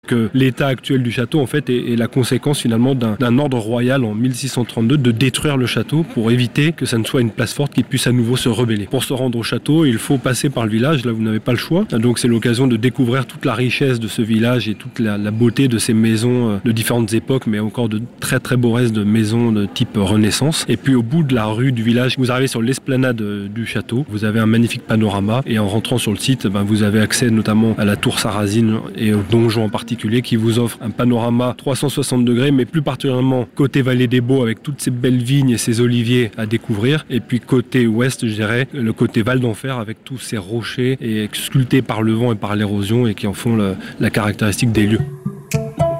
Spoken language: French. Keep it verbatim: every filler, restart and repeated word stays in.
Que l'état actuel du château en fait est, est la conséquence finalement d'un ordre royal en mille six cent trente-deux de détruire le château pour éviter que ça ne soit une place forte qui puisse à nouveau se rebeller. Pour se rendre au château, il faut passer par le village, là vous n'avez pas le choix. Donc c'est l'occasion de découvrir toute la richesse de ce village et toute la, la beauté de ces maisons de différentes époques, mais encore de très très beaux restes de maisons de type Renaissance. Et puis au bout de la rue du village, vous arrivez sur l'esplanade du château, vous avez un magnifique panorama et en rentrant sur le site, ben, vous avez accès notamment à la tour Sarrasine et au donjon en particulier qui vous offre un panorama trois cent soixante degrés, mais plus particulièrement côté Vallée des Baux avec toutes ces belles vignes et ces oliviers à découvrir, et puis côté ouest, je dirais, le côté Val d'Enfer avec tous ces rochers et sculptés par le vent et par l'érosion et qui en font le, la caractéristique des lieux.